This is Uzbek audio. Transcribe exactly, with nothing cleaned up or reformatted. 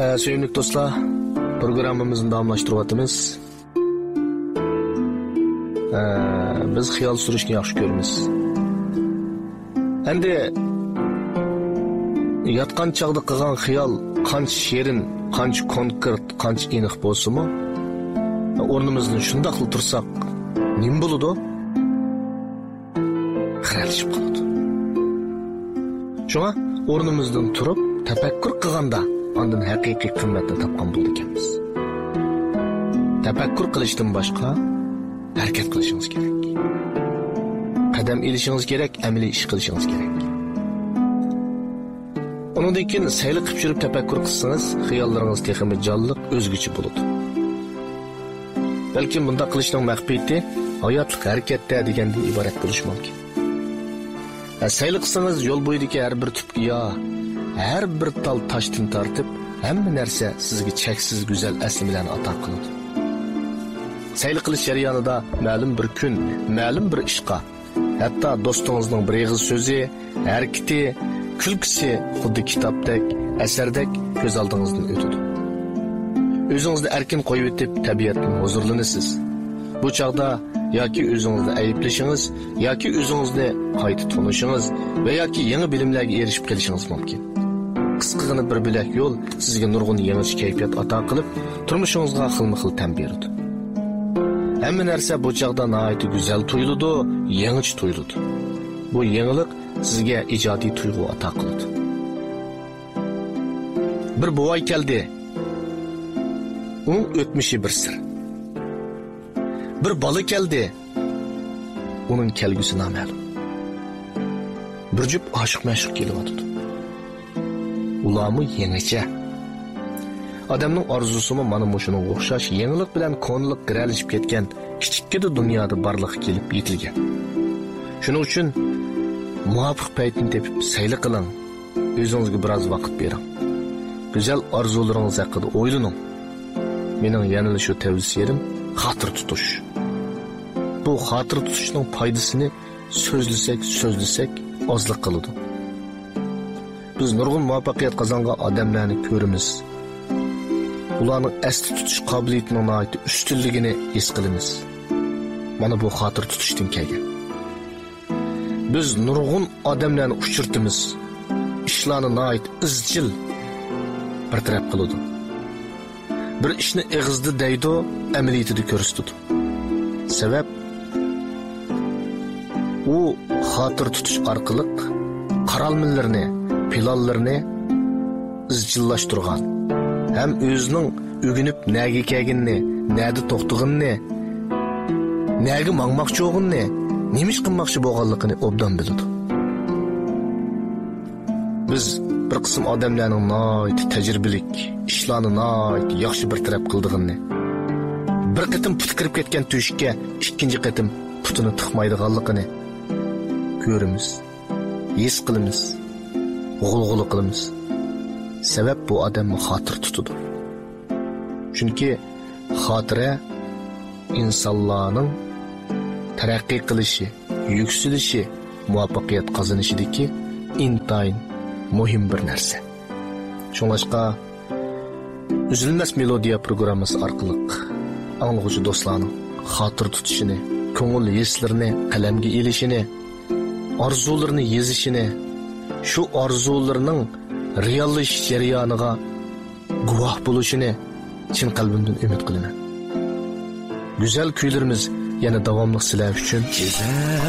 Ee, Sevimli dostlar, programımızın davamlaştırıvatımız. Ee, biz xiyal sürüşni yaxshi ko'ramiz. Endi yatqan chaqda qilgan xiyal qancha shirin, qancha konkret, qancha aniq bo'lsa-mu, o'rnimizdan shundaqli tursak, nima bo'ladi? Xiralashib qoladi. Shunga o'rnimizdan turib, tafakkur qilganda ondan haqiqiy qimmatni topgan bo'ldik ekanmiz. Tafakkur qilishdan boshqa harakat qilishingiz kerak. Qadam ilishingiz kerak, amaliy ish qilishingiz kerak. Undan keyin sayli qilib yurib tafakkur qilsangiz, xiyollaringiz texmi jonliq, o'zgacha bo'ladi. Balki bunda qilishning maqsadiyati hayotlik harakatda degandan iborat bo'lishi mumkin. Sayli qilsangiz yo'l bo'yidagi har bir tup giyoh, har bir tal toshdan tortib, hamma narsa sizga cheksiz go'zal asli bilan ato qiladi. Sayli qilish jarayonida ma'lum bir kun, ma'lum bir ishqa, hatto do'stingizning bir og'iz so'zi, harakati, kulkisi xuddi kitobdek, asardek ko'z oldingizdan o'tadi. O'zingizni erkin qo'yib o'tib, tabiatdan huzurlanasiz. Bu chaqda yoki o'zingizni ayblashingiz, yoki o'zingizni qayta tunishingiz va yoki yangi bilimlarga erishib kelishingiz mumkin. Qisqagina bir bilak yo'l sizga nurg'un yangi kayfiyat ato qilib, turmushingizga xilma-xil ta'm beradi. Hamma narsa bu chaqda nihoyat go'zal tuyuladi, yangicha tuyuladi. Bu yangilik sizga ijodiy tuyg'u ato qiladi. Bir bovoy keldi. Uning o'tmishi bir sir. Bir bola keldi. Uning kelgusi noma'lum. Bir jup oshiq-mashq kelyapti. Ularmi yangicha. Odamning orzusimi mana shunga o'xshash yangilik bilan konliq giralishib ketgan kichikkina dunyoda barliq kelib yetilgan. Shuning uchun muvofiq paytni tepib sayli qiling. O'zingizga biroz vaqt bering. Go'zal orzularingiz haqida o'ylaning. Mening yana shu tavsiyam xotir tutish. Bu xotir tutishning foydasini so'zlasak, so'zlasak ozlik qiladi. Biz nurg'un muvaffaqiyat qozongan odamlarni ko'ramiz. Ularning asli tutish qobiliyatining nihoyat ustunligini his qilamiz. Mana bu xotir tutishdan kelgan. Biz nurg'un odamlarni uchirtimiz. Ishlarni nihoyat izchil bir taraf qiladi. Bir ishni eg'izda deydi, amaliyotida ko'rsatadi. Sabab u xotir tutish orqali qaralmalarni, planlarni izchillashtirgan. Ham o'zining o'ginib naga kelganini, nada to'xtaganini, naga mangmoqchi bo'lganini, nima ish qilmoqchi bo'lganligini obdan biladi. Biz bir qism odamlarning noyt tajribalik, ishlarni noyt yaxshi bir taraf qildig'ini, bir qitim put kirib ketgan to'shikka ikkinchi qitim putini tiqmaydiganligini ko'ramiz, his qilamiz, g'ulg'ula qilamiz. Sabab bu odamni xotir tutadi. Chunki xotira insonlarning taraqqiy qilishi, yuksalishi, muvaffaqiyat qozonishidagi intayin muhim bir narsa. Shuningdek, Üzülmez Melodiya programmasi orqali anglag'uvchi do'stlarning xotir tutishini, ko'ngil hislarini qalamga elishini, orzularini yezishini, shu orzularining reallashish jarayoniga guvoh bo'lishini chin qalbimdan umid qilaman. Go'zal kuylarimiz yana davomli sizlar uchun